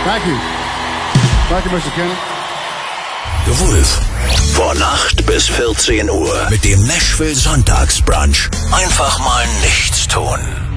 Thank you. Thank you, Mr. Kenny. The Wolf. Von 8 bis 14 Uhr mit dem Nashville Sonntagsbrunch. Einfach mal nichts tun.